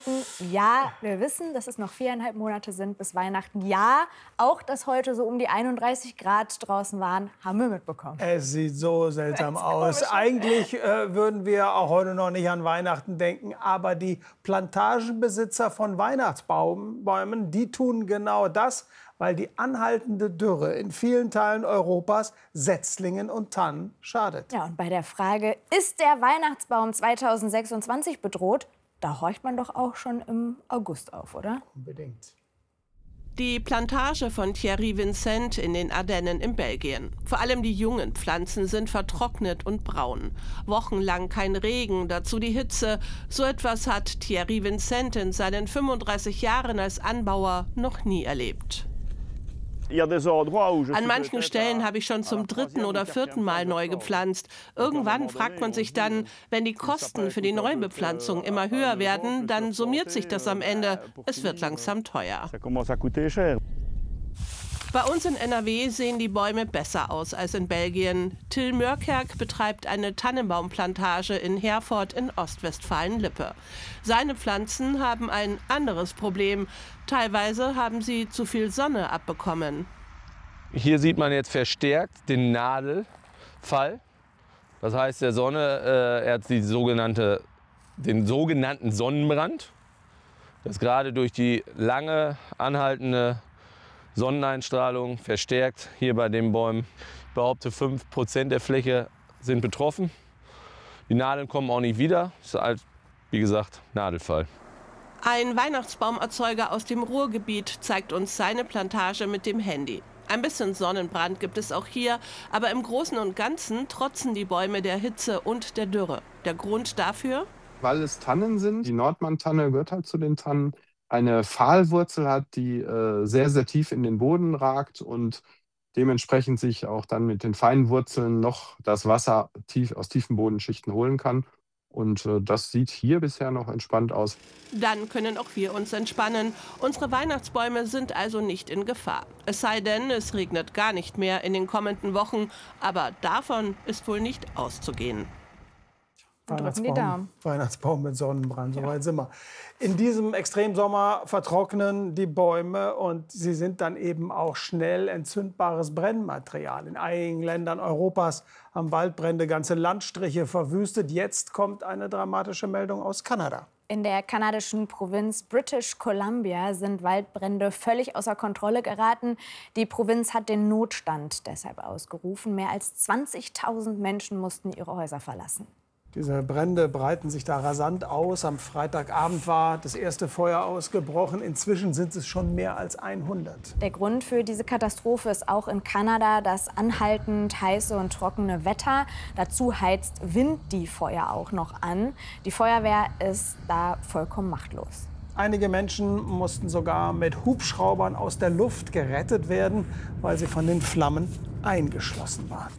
Ja, wir wissen, dass es noch 4,5 Monate sind bis Weihnachten. Ja, auch, dass heute so um die 31 Grad draußen waren, haben wir mitbekommen. Es sieht so seltsam aus. Komisch. Eigentlich würden wir auch heute noch nicht an Weihnachten denken. Aber die Plantagenbesitzer von Weihnachtsbäumen, die tun genau das, weil die anhaltende Dürre in vielen Teilen Europas Setzlingen und Tannen schadet. Ja, und bei der Frage, ist der Weihnachtsbaum 2026 bedroht, da horcht man doch auch schon im August auf, oder? Unbedingt. Die Plantage von Thierry Vincent in den Ardennen in Belgien. Vor allem die jungen Pflanzen sind vertrocknet und braun. Wochenlang kein Regen, dazu die Hitze. So etwas hat Thierry Vincent in seinen 35 Jahren als Anbauer noch nie erlebt. An manchen Stellen habe ich schon zum 3. oder 4. Mal neu gepflanzt. Irgendwann fragt man sich dann, wenn die Kosten für die Neubepflanzung immer höher werden, dann summiert sich das am Ende. Es wird langsam teuer. Bei uns in NRW sehen die Bäume besser aus als in Belgien. Till Mörkerk betreibt eine Tannenbaumplantage in Herford in Ostwestfalen-Lippe. Seine Pflanzen haben ein anderes Problem. Teilweise haben sie zu viel Sonne abbekommen. Hier sieht man jetzt verstärkt den Nadelfall. Das heißt, der Sonne, er hat den sogenannten Sonnenbrand. Das gerade durch die lange anhaltende Sonneneinstrahlung verstärkt hier bei den Bäumen. Ich behaupte, 5% der Fläche sind betroffen. Die Nadeln kommen auch nicht wieder. Das ist halt, wie gesagt, Nadelfall. Ein Weihnachtsbaumerzeuger aus dem Ruhrgebiet zeigt uns seine Plantage mit dem Handy. Ein bisschen Sonnenbrand gibt es auch hier, aber im Großen und Ganzen trotzen die Bäume der Hitze und der Dürre. Der Grund dafür? Weil es Tannen sind. Die Nordmann-Tanne gehört halt zu den Tannen. Eine Pfahlwurzel hat, die sehr, sehr tief in den Boden ragt und dementsprechend sich auch dann mit den feinen Wurzeln noch das Wasser aus tiefen Bodenschichten holen kann. Und das sieht hier bisher noch entspannt aus. Dann können auch wir uns entspannen. Unsere Weihnachtsbäume sind also nicht in Gefahr. Es sei denn, es regnet gar nicht mehr in den kommenden Wochen. Aber davon ist wohl nicht auszugehen. Drücken die Daumen. Weihnachtsbaum mit Sonnenbrand, soweit sind wir. In diesem Extremsommer vertrocknen die Bäume und sie sind dann eben auch schnell entzündbares Brennmaterial. In einigen Ländern Europas haben Waldbrände ganze Landstriche verwüstet. Jetzt kommt eine dramatische Meldung aus Kanada. In der kanadischen Provinz British Columbia sind Waldbrände völlig außer Kontrolle geraten. Die Provinz hat den Notstand deshalb ausgerufen. Mehr als 20.000 Menschen mussten ihre Häuser verlassen. Diese Brände breiten sich da rasant aus. Am Freitagabend war das erste Feuer ausgebrochen. Inzwischen sind es schon mehr als 100. Der Grund für diese Katastrophe ist auch in Kanada das anhaltend heiße und trockene Wetter. Dazu heizt Wind die Feuer auch noch an. Die Feuerwehr ist da vollkommen machtlos. Einige Menschen mussten sogar mit Hubschraubern aus der Luft gerettet werden, weil sie von den Flammen eingeschlossen waren.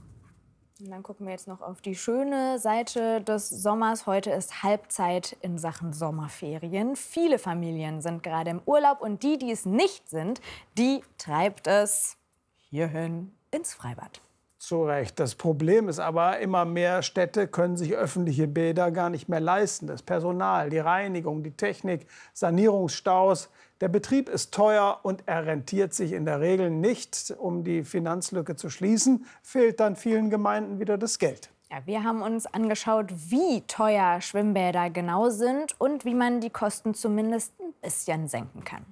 Und dann gucken wir jetzt noch auf die schöne Seite des Sommers. Heute ist Halbzeit in Sachen Sommerferien. Viele Familien sind gerade im Urlaub und die es nicht sind, die treibt es hierhin ins Freibad. Zu Recht. Das Problem ist aber, immer mehr Städte können sich öffentliche Bäder gar nicht mehr leisten. Das Personal, die Reinigung, die Technik, Sanierungsstaus. Der Betrieb ist teuer und er rentiert sich in der Regel nicht. Um die Finanzlücke zu schließen, fehlt dann vielen Gemeinden wieder das Geld. Ja, wir haben uns angeschaut, wie teuer Schwimmbäder genau sind und wie man die Kosten zumindest ein bisschen senken kann.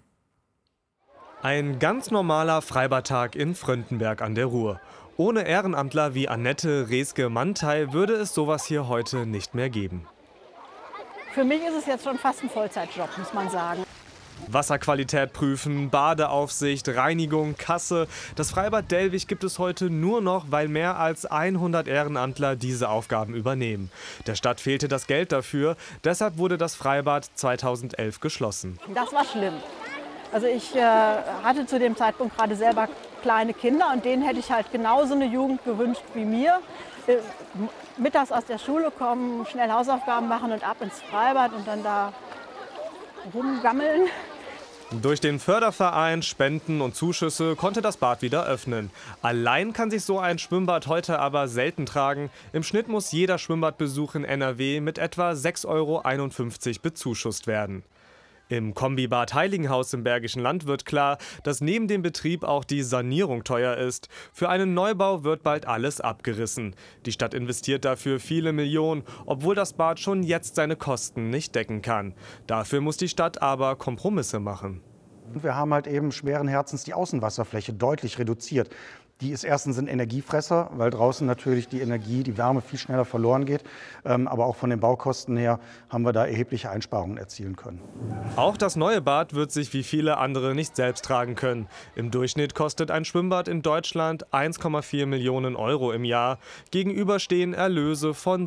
Ein ganz normaler Freibadtag in Fröndenberg an der Ruhr. Ohne Ehrenamtler wie Annette Reske-Mantei würde es sowas hier heute nicht mehr geben. Für mich ist es jetzt schon fast ein Vollzeitjob, muss man sagen. Wasserqualität prüfen, Badeaufsicht, Reinigung, Kasse. Das Freibad Dellwig gibt es heute nur noch, weil mehr als 100 Ehrenamtler diese Aufgaben übernehmen. Der Stadt fehlte das Geld dafür, deshalb wurde das Freibad 2011 geschlossen. Das war schlimm. Also ich hatte zu dem Zeitpunkt gerade selber kleine Kinder und denen hätte ich halt genauso eine Jugend gewünscht wie mir. Mittags aus der Schule kommen, schnell Hausaufgaben machen und ab ins Freibad und dann da rumgammeln. Durch den Förderverein, Spenden und Zuschüsse konnte das Bad wieder öffnen. Allein kann sich so ein Schwimmbad heute aber selten tragen. Im Schnitt muss jeder Schwimmbadbesuch in NRW mit etwa 6,51 € bezuschusst werden. Im Kombibad Heiligenhaus im Bergischen Land wird klar, dass neben dem Betrieb auch die Sanierung teuer ist. Für einen Neubau wird bald alles abgerissen. Die Stadt investiert dafür viele Millionen, obwohl das Bad schon jetzt seine Kosten nicht decken kann. Dafür muss die Stadt aber Kompromisse machen. Wir haben halt eben schweren Herzens die Außenwasserfläche deutlich reduziert. Die ist erstens ein Energiefresser, weil draußen natürlich die Energie, die Wärme viel schneller verloren geht. Aber auch von den Baukosten her haben wir da erhebliche Einsparungen erzielen können. Auch das neue Bad wird sich wie viele andere nicht selbst tragen können. Im Durchschnitt kostet ein Schwimmbad in Deutschland 1,4 Millionen € im Jahr. Gegenüber stehen Erlöse von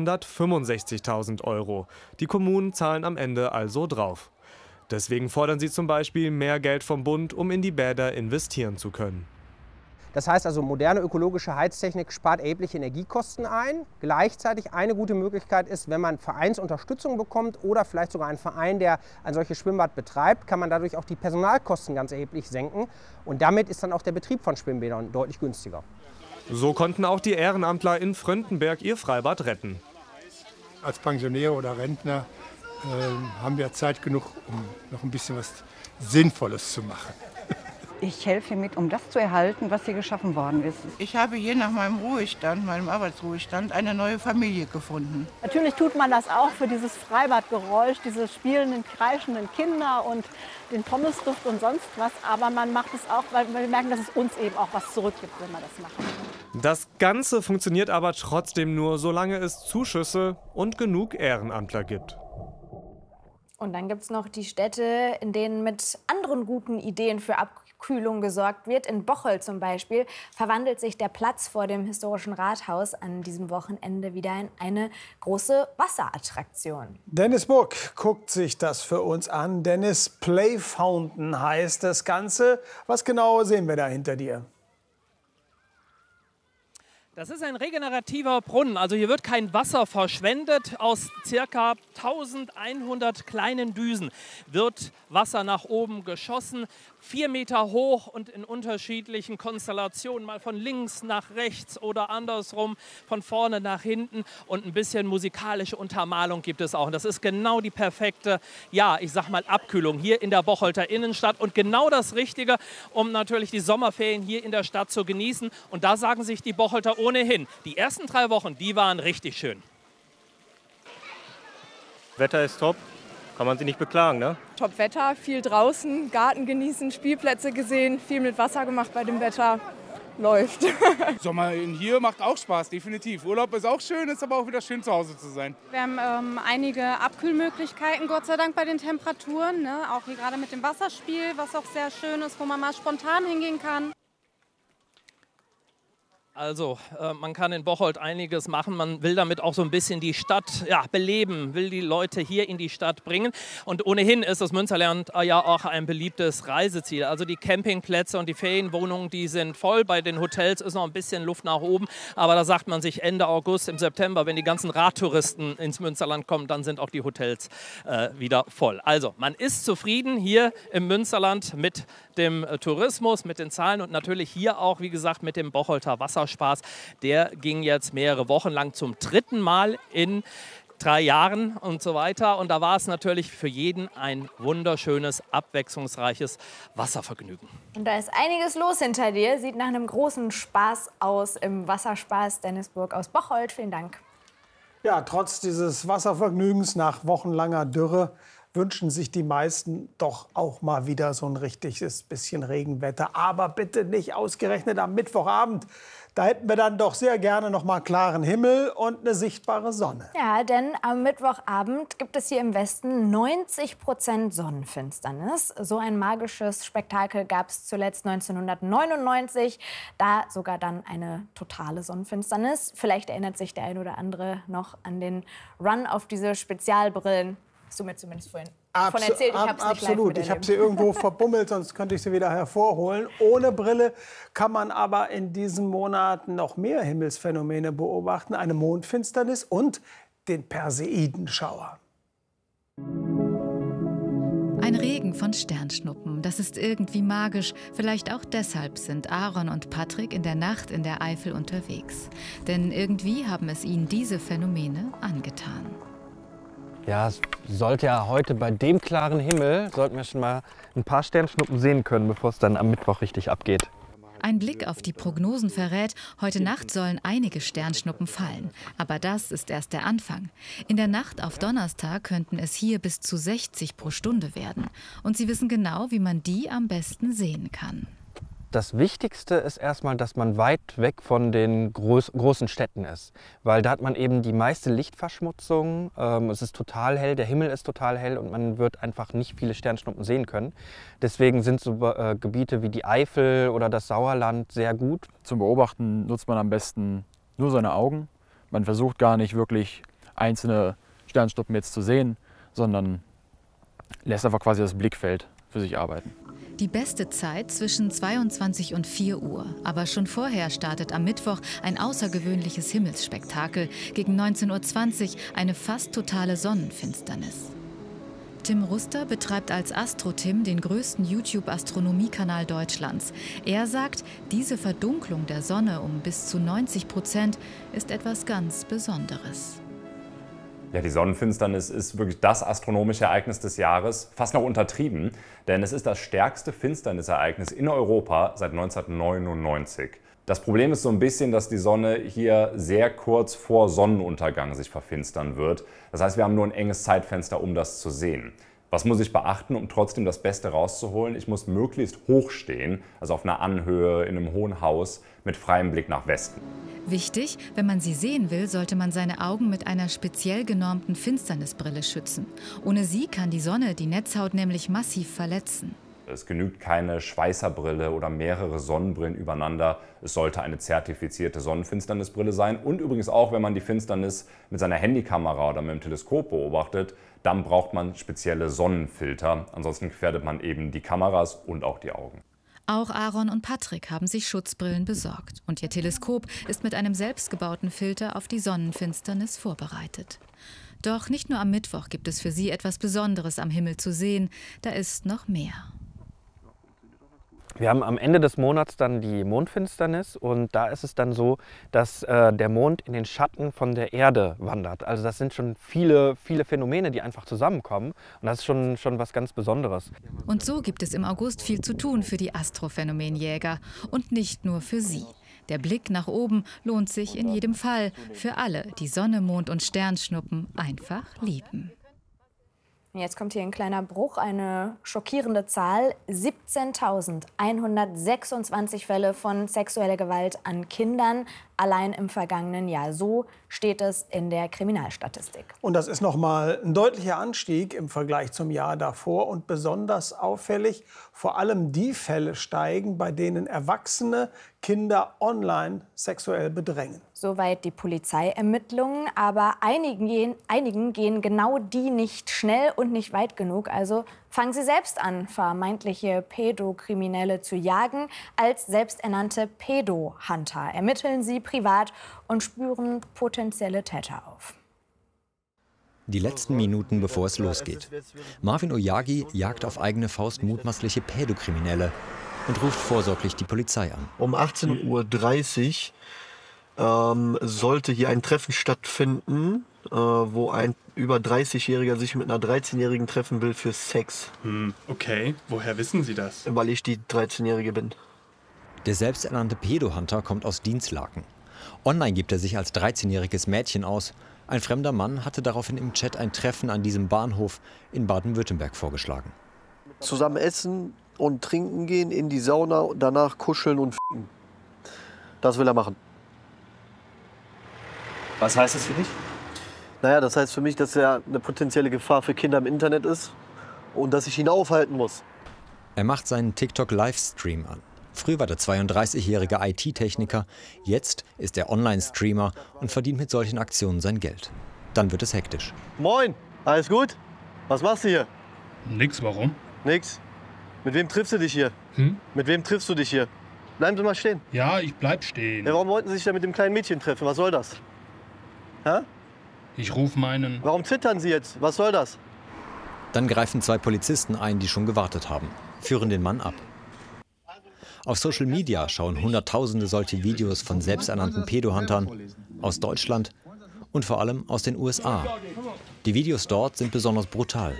665.000 €. Die Kommunen zahlen am Ende also drauf. Deswegen fordern sie zum Beispiel mehr Geld vom Bund, um in die Bäder investieren zu können. Das heißt also, moderne ökologische Heiztechnik spart erhebliche Energiekosten ein. Gleichzeitig eine gute Möglichkeit ist, wenn man Vereinsunterstützung bekommt oder vielleicht sogar einen Verein, der ein solches Schwimmbad betreibt, kann man dadurch auch die Personalkosten ganz erheblich senken. Und damit ist dann auch der Betrieb von Schwimmbädern deutlich günstiger. So konnten auch die Ehrenamtler in Fröndenberg ihr Freibad retten. Als Pensionäre oder Rentner haben wir Zeit genug, um noch ein bisschen was Sinnvolles zu machen. Ich helfe mit, um das zu erhalten, was hier geschaffen worden ist. Ich habe hier nach meinem Ruhestand, meinem Arbeitsruhestand, eine neue Familie gefunden. Natürlich tut man das auch für dieses Freibadgeräusch, diese spielenden, kreischenden Kinder und den Pommesduft und sonst was. Aber man macht es auch, weil wir merken, dass es uns eben auch was zurückgibt, wenn wir das machen. Das Ganze funktioniert aber trotzdem nur, solange es Zuschüsse und genug Ehrenamtler gibt. Und dann gibt es noch die Städte, in denen mit anderen guten Ideen für Abkühlung gesorgt wird. In Bocholt zum Beispiel verwandelt sich der Platz vor dem historischen Rathaus an diesem Wochenende wieder in eine große Wasserattraktion. Dennis Burg guckt sich das für uns an. Dennis, Play Fountain heißt das Ganze. Was genau sehen wir da hinter dir? Das ist ein regenerativer Brunnen, also hier wird kein Wasser verschwendet. Aus ca. 1100 kleinen Düsen wird Wasser nach oben geschossen, 4 Meter hoch und in unterschiedlichen Konstellationen, mal von links nach rechts oder andersrum, von vorne nach hinten, und ein bisschen musikalische Untermalung gibt es auch. Und das ist genau die perfekte, ja, ich sag mal, Abkühlung hier in der Bocholter Innenstadt und genau das Richtige, um natürlich die Sommerferien hier in der Stadt zu genießen. Und da sagen sich die Bocholter ohnehin, die ersten 3 Wochen, die waren richtig schön. Wetter ist top, kann man sich nicht beklagen, ne? Top Wetter, viel draußen, Garten genießen, Spielplätze gesehen, viel mit Wasser gemacht bei dem Wetter. Läuft. Sommer hier macht auch Spaß, definitiv. Urlaub ist auch schön, ist aber auch wieder schön, zu Hause zu sein. Wir haben einige Abkühlmöglichkeiten, Gott sei Dank, bei den Temperaturen. Ne? Auch hier gerade mit dem Wasserspiel, was auch sehr schön ist, wo man mal spontan hingehen kann. Also, man kann in Bocholt einiges machen. Man will damit auch so ein bisschen die Stadt beleben, will die Leute hier in die Stadt bringen. Und ohnehin ist das Münsterland ja auch ein beliebtes Reiseziel. Also die Campingplätze und die Ferienwohnungen, die sind voll. Bei den Hotels ist noch ein bisschen Luft nach oben. Aber da sagt man sich Ende August, im September, wenn die ganzen Radtouristen ins Münsterland kommen, dann sind auch die Hotels wieder voll. Also, man ist zufrieden hier im Münsterland mit dem Tourismus, mit den Zahlen und natürlich hier auch, wie gesagt, mit dem Bocholter Wasserspaß. Der ging jetzt mehrere Wochen lang zum 3. Mal in 3 Jahren und so weiter. Und da war es natürlich für jeden ein wunderschönes, abwechslungsreiches Wasservergnügen. Und da ist einiges los hinter dir. Sieht nach einem großen Spaß aus im Wasserspaß. Dennis Burg aus Bocholt, vielen Dank. Ja, trotz dieses Wasservergnügens nach wochenlanger Dürre wünschen sich die meisten doch auch mal wieder so ein richtiges bisschen Regenwetter. Aber bitte nicht ausgerechnet am Mittwochabend. Da hätten wir dann doch sehr gerne noch mal klaren Himmel und eine sichtbare Sonne. Ja, denn am Mittwochabend gibt es hier im Westen 90% Sonnenfinsternis. So ein magisches Spektakel gab es zuletzt 1999. Da sogar dann eine totale Sonnenfinsternis. Vielleicht erinnert sich der ein oder andere noch an den Run auf diese Spezialbrillen. Hast du mir zumindest vorhin davon erzählt, ich habe es nicht live miterlebt. Ich habe sie irgendwo verbummelt, sonst könnte ich sie wieder hervorholen. Ohne Brille kann man aber in diesen Monaten noch mehr Himmelsphänomene beobachten. Eine Mondfinsternis und den Perseidenschauer. Ein Regen Fliegen von Sternschnuppen. Das ist irgendwie magisch. Vielleicht auch deshalb sind Aaron und Patrick in der Nacht in der Eifel unterwegs. Denn irgendwie haben es ihnen diese Phänomene angetan. Ja, es sollte ja heute bei dem klaren Himmel, sollten wir schon mal ein paar Sternschnuppen sehen können, bevor es dann am Mittwoch richtig abgeht. Ein Blick auf die Prognosen verrät, heute Nacht sollen einige Sternschnuppen fallen. Aber das ist erst der Anfang. In der Nacht auf Donnerstag könnten es hier bis zu 60 pro Stunde werden. Und sie wissen genau, wie man die am besten sehen kann. Das Wichtigste ist erstmal, dass man weit weg von den großen Städten ist. Weil da hat man eben die meiste Lichtverschmutzung. Es ist total hell, der Himmel ist total hell und man wird einfach nicht viele Sternschnuppen sehen können. Deswegen sind so Gebiete wie die Eifel oder das Sauerland sehr gut. Zum Beobachten nutzt man am besten nur seine Augen. Man versucht gar nicht wirklich einzelne Sternschnuppen jetzt zu sehen, sondern lässt einfach quasi das Blickfeld für sich arbeiten. Die beste Zeit zwischen 22 und 4 Uhr. Aber schon vorher startet am Mittwoch ein außergewöhnliches Himmelsspektakel. Gegen 19:20 Uhr eine fast totale Sonnenfinsternis. Tim Ruster betreibt als Astro-Tim den größten YouTube-Astronomiekanal Deutschlands. Er sagt, diese Verdunklung der Sonne um bis zu 90% ist etwas ganz Besonderes. Ja, die Sonnenfinsternis ist wirklich das astronomische Ereignis des Jahres, fast noch untertrieben, denn es ist das stärkste Finsternisereignis in Europa seit 1999. Das Problem ist so ein bisschen, dass die Sonne hier sehr kurz vor Sonnenuntergang sich verfinstern wird. Das heißt, wir haben nur ein enges Zeitfenster, um das zu sehen. Was muss ich beachten, um trotzdem das Beste rauszuholen? Ich muss möglichst hoch stehen, also auf einer Anhöhe, in einem hohen Haus, mit freiem Blick nach Westen. Wichtig, wenn man sie sehen will, sollte man seine Augen mit einer speziell genormten Finsternisbrille schützen. Ohne sie kann die Sonne die Netzhaut nämlich massiv verletzen. Es genügt keine Schweißerbrille oder mehrere Sonnenbrillen übereinander. Es sollte eine zertifizierte Sonnenfinsternisbrille sein. Und übrigens auch, wenn man die Finsternis mit seiner Handykamera oder mit dem Teleskop beobachtet, dann braucht man spezielle Sonnenfilter. Ansonsten gefährdet man eben die Kameras und auch die Augen. Auch Aaron und Patrick haben sich Schutzbrillen besorgt. Und ihr Teleskop ist mit einem selbstgebauten Filter auf die Sonnenfinsternis vorbereitet. Doch nicht nur am Mittwoch gibt es für sie etwas Besonderes am Himmel zu sehen. Da ist noch mehr. Wir haben am Ende des Monats dann die Mondfinsternis und da ist es dann so, dass der Mond in den Schatten von der Erde wandert. Also das sind schon viele Phänomene, die einfach zusammenkommen und das ist schon was ganz Besonderes. Und so gibt es im August viel zu tun für die Astrophänomenjäger und nicht nur für sie. Der Blick nach oben lohnt sich in jedem Fall für alle, die Sonne, Mond und Sternschnuppen einfach lieben. Jetzt kommt hier ein kleiner Bruch, eine schockierende Zahl. 17.126 Fälle von sexueller Gewalt an Kindern allein im vergangenen Jahr. So steht es in der Kriminalstatistik. Und das ist noch mal ein deutlicher Anstieg im Vergleich zum Jahr davor. Und besonders auffällig, vor allem die Fälle steigen, bei denen Erwachsene Kinder online sexuell bedrängen. Soweit die Polizeiermittlungen, aber einigen gehen genau die nicht schnell und nicht weit genug. Also fangen sie selbst an, vermeintliche Pädokriminelle zu jagen. Als selbsternannte Pädo-Hunter ermitteln sie privat und spüren potenzielle Täter auf. Die letzten Minuten, bevor es losgeht. Marvin Oyagi jagt auf eigene Faust mutmaßliche Pädokriminelle und ruft vorsorglich die Polizei an. Um 18:30 Uhr sollte hier ein Treffen stattfinden, wo ein über 30-Jähriger sich mit einer 13-Jährigen treffen will für Sex. Okay, woher wissen Sie das? Weil ich die 13-Jährige bin. Der selbsternannte Pädo-Hunter kommt aus Dinslaken. Online gibt er sich als 13-jähriges Mädchen aus. Ein fremder Mann hatte daraufhin im Chat ein Treffen an diesem Bahnhof in Baden-Württemberg vorgeschlagen. Zusammen essen und trinken gehen, in die Sauna und danach kuscheln und f***en. Das will er machen. Was heißt das für dich? Naja, das heißt für mich, dass er eine potenzielle Gefahr für Kinder im Internet ist und dass ich ihn aufhalten muss. Er macht seinen TikTok-Livestream an. Früher war der 32-jährige IT-Techniker, jetzt ist er Online-Streamer und verdient mit solchen Aktionen sein Geld. Dann wird es hektisch. Moin, alles gut? Was machst du hier? Nix, warum? Nix. Mit wem triffst du dich hier? Mit wem triffst du dich hier? Bleiben Sie mal stehen. Ja, ich bleib stehen. Ja, warum wollten Sie sich da mit dem kleinen Mädchen treffen? Was soll das? Hä? Ich rufe meinen... Warum zittern Sie jetzt? Was soll das? Dann greifen 2 Polizisten ein, die schon gewartet haben, führen den Mann ab. Auf Social Media schauen Hunderttausende solche Videos von selbsternannten Pedohuntern aus Deutschland und vor allem aus den USA. Die Videos dort sind besonders brutal.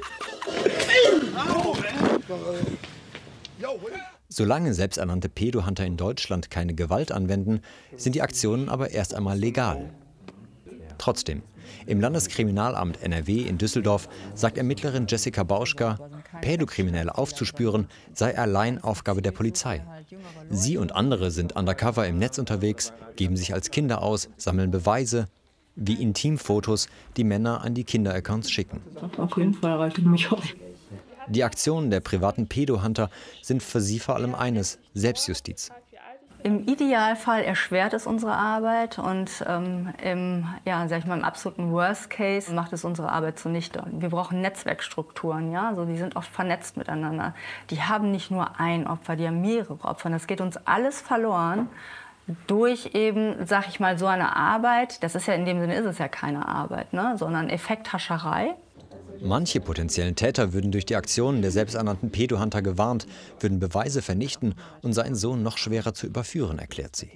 Solange selbsternannte Pedohunter in Deutschland keine Gewalt anwenden, sind die Aktionen aber erst einmal legal. Trotzdem, im Landeskriminalamt NRW in Düsseldorf sagt Ermittlerin Jessica Bauschka, Pädokriminelle aufzuspüren sei allein Aufgabe der Polizei. Sie und andere sind undercover im Netz unterwegs, geben sich als Kinder aus, sammeln Beweise, wie Intimfotos, die Männer an die Kinderaccounts schicken. Auf jeden Fall reitet mich auf. Die Aktionen der privaten Pedohunter sind für sie vor allem eines: Selbstjustiz. Im Idealfall erschwert es unsere Arbeit und im absoluten Worst Case macht es unsere Arbeit zunichte. Wir brauchen Netzwerkstrukturen, ja, also die sind oft vernetzt miteinander. Die haben nicht nur ein Opfer, die haben mehrere Opfer. Das geht uns alles verloren durch eben, sag ich mal, so eine Arbeit. Das ist ja in dem Sinne, ist es ja keine Arbeit, ne, sondern Effekthascherei. Manche potenziellen Täter würden durch die Aktionen der selbsternannten Pedohunter gewarnt, würden Beweise vernichten und seien so noch schwerer zu überführen, erklärt sie.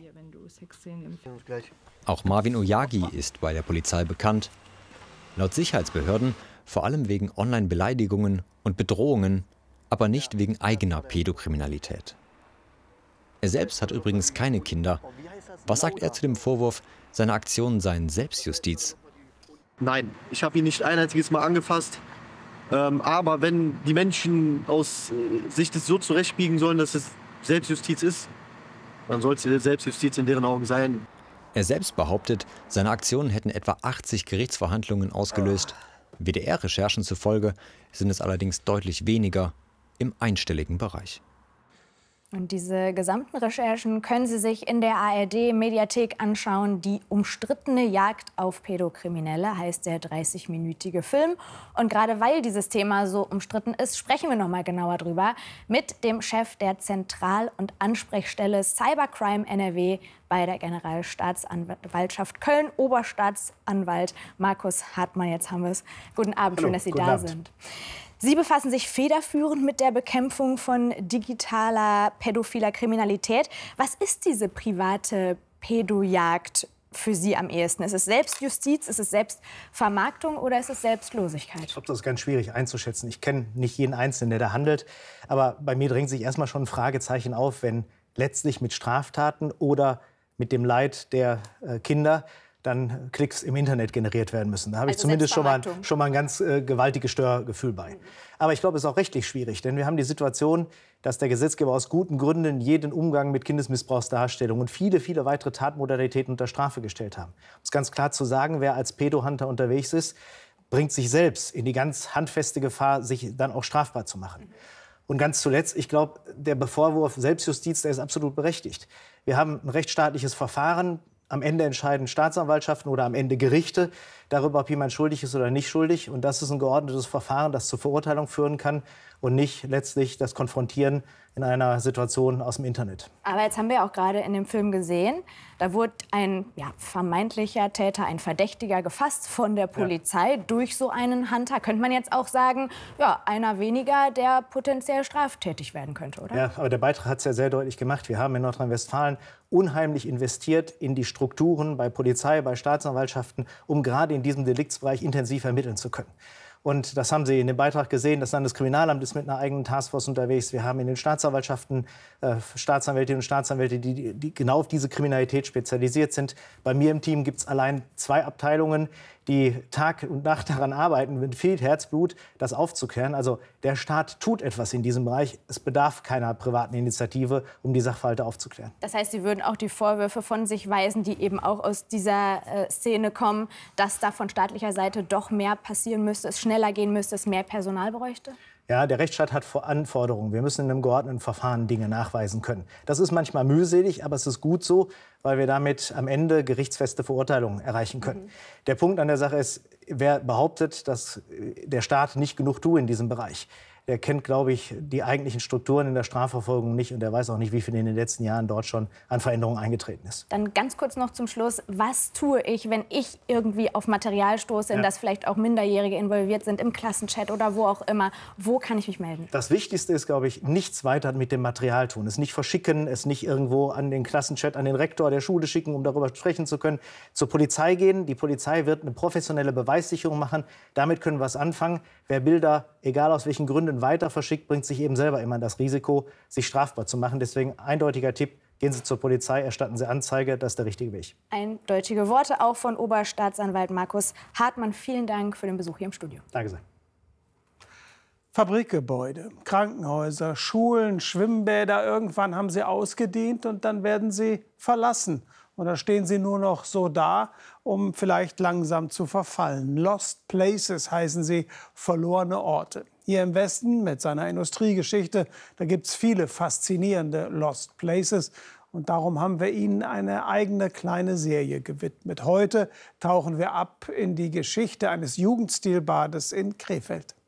Auch Marvin Oyagi ist bei der Polizei bekannt. Laut Sicherheitsbehörden vor allem wegen Online-Beleidigungen und Bedrohungen, aber nicht wegen eigener Pädokriminalität. Er selbst hat übrigens keine Kinder. Was sagt er zu dem Vorwurf, seine Aktionen seien Selbstjustiz? Nein, ich habe ihn nicht ein einziges Mal angefasst. Aber wenn die Menschen aus sich das so zurechtbiegen sollen, dass es Selbstjustiz ist, dann soll es Selbstjustiz in deren Augen sein. Er selbst behauptet, seine Aktionen hätten etwa 80 Gerichtsverhandlungen ausgelöst. WDR-Recherchen zufolge sind es allerdings deutlich weniger, im einstelligen Bereich. Und diese gesamten Recherchen können Sie sich in der ARD-Mediathek anschauen. Die umstrittene Jagd auf Pädokriminelle heißt der 30-minütige Film. Und gerade weil dieses Thema so umstritten ist, sprechen wir noch mal genauer drüber mit dem Chef der Zentral- und Ansprechstelle Cybercrime NRW bei der Generalstaatsanwaltschaft Köln, Oberstaatsanwalt Markus Hartmann. Jetzt haben wir es. Guten Abend, schön, dass Sie da sind. Sie befassen sich federführend mit der Bekämpfung von digitaler pädophiler Kriminalität. Was ist diese private Pädojagd für Sie am ehesten? Ist es Selbstjustiz, ist es Selbstvermarktung oder ist es Selbstlosigkeit? Ich glaube, das ist ganz schwierig einzuschätzen. Ich kenne nicht jeden Einzelnen, der da handelt. Aber bei mir drängt sich erstmal schon ein Fragezeichen auf, wenn letztlich mit Straftaten oder mit dem Leid der Kinder dann Klicks im Internet generiert werden müssen. Da habe ich zumindest schon mal ein ganz gewaltiges Störgefühl bei. Aber ich glaube, es ist auch rechtlich schwierig, denn wir haben die Situation, dass der Gesetzgeber aus guten Gründen jeden Umgang mit Kindesmissbrauchsdarstellung und viele, viele weitere Tatmodalitäten unter Strafe gestellt haben. Um es ganz klar zu sagen, wer als Pädohunter unterwegs ist, bringt sich selbst in die ganz handfeste Gefahr, sich dann auch strafbar zu machen. Und ganz zuletzt, ich glaube, der Vorwurf Selbstjustiz, der ist absolut berechtigt. Wir haben ein rechtsstaatliches Verfahren. Am Ende entscheiden Staatsanwaltschaften oder am Ende Gerichte darüber, ob jemand schuldig ist oder nicht schuldig. Und das ist ein geordnetes Verfahren, das zur Verurteilung führen kann und nicht letztlich das Konfrontieren in einer Situation aus dem Internet. Aber jetzt haben wir auch gerade in dem Film gesehen, da wurde ein vermeintlicher Täter, ein Verdächtiger gefasst von der Polizei durch so einen Hunter. Könnte man jetzt auch sagen, ja, einer weniger, der potenziell straftätig werden könnte, oder? Ja, aber der Beitrag hat es ja sehr deutlich gemacht. Wir haben in Nordrhein-Westfalen unheimlich investiert in die Strukturen bei Polizei, bei Staatsanwaltschaften, um gerade in diesem Deliktsbereich intensiv ermitteln zu können. Und das haben Sie in dem Beitrag gesehen. Das Landeskriminalamt ist mit einer eigenen Taskforce unterwegs. Wir haben in den Staatsanwaltschaften Staatsanwältinnen und Staatsanwälte, die genau auf diese Kriminalität spezialisiert sind. Bei mir im Team gibt es allein 2 Abteilungen, die Tag und Nacht daran arbeiten, mit viel Herzblut das aufzuklären. Also der Staat tut etwas in diesem Bereich. Es bedarf keiner privaten Initiative, um die Sachverhalte aufzuklären. Das heißt, Sie würden auch die Vorwürfe von sich weisen, die eben auch aus dieser Szene kommen, dass da von staatlicher Seite doch mehr passieren müsste, es schneller gehen müsste, es mehr Personal bräuchte? Ja, der Rechtsstaat hat Anforderungen. Wir müssen in einem geordneten Verfahren Dinge nachweisen können. Das ist manchmal mühselig, aber es ist gut so, weil wir damit am Ende gerichtsfeste Verurteilungen erreichen können. Der Punkt an der Sache ist, wer behauptet, dass der Staat nicht genug tue in diesem Bereich, der kennt, glaube ich, die eigentlichen Strukturen in der Strafverfolgung nicht und der weiß auch nicht, wie viel in den letzten Jahren dort schon an Veränderungen eingetreten ist. Dann ganz kurz noch zum Schluss, was tue ich, wenn ich irgendwie auf Material stoße, in das vielleicht auch Minderjährige involviert sind, im Klassenchat oder wo auch immer? Wo kann ich mich melden? Das Wichtigste ist, glaube ich, nichts weiter mit dem Material tun. Es nicht verschicken, es nicht irgendwo an den Klassenchat, an den Rektor der Schule schicken, um darüber sprechen zu können. Zur Polizei gehen. Die Polizei wird eine professionelle Beweissicherung machen. Damit können wir es anfangen. Wer Bilder, egal aus welchen Gründen, weiter verschickt, bringt sich eben selber immer in das Risiko, sich strafbar zu machen. Deswegen eindeutiger Tipp, gehen Sie zur Polizei, erstatten Sie Anzeige, das ist der richtige Weg. Eindeutige Worte auch von Oberstaatsanwalt Markus Hartmann. Vielen Dank für den Besuch hier im Studio. Danke sehr. Fabrikgebäude, Krankenhäuser, Schulen, Schwimmbäder, irgendwann haben sie ausgedient und dann werden sie verlassen. Und dann stehen sie nur noch so da, um vielleicht langsam zu verfallen. Lost Places heißen sie, verlorene Orte. Hier im Westen mit seiner Industriegeschichte, da gibt es viele faszinierende Lost Places. Und darum haben wir ihnen eine eigene kleine Serie gewidmet. Heute tauchen wir ab in die Geschichte eines Jugendstilbades in Krefeld.